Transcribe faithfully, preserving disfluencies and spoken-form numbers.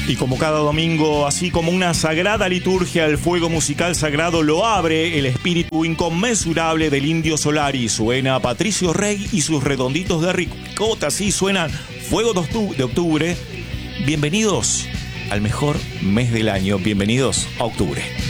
Y como cada domingo, así como una sagrada liturgia, el fuego musical sagrado lo abre el espíritu inconmensurable del Indio Solari. Suena Patricio Rey y sus redonditos de ricota, así suenan Fuego de Octubre. Bienvenidos al mejor mes del año, bienvenidos a octubre.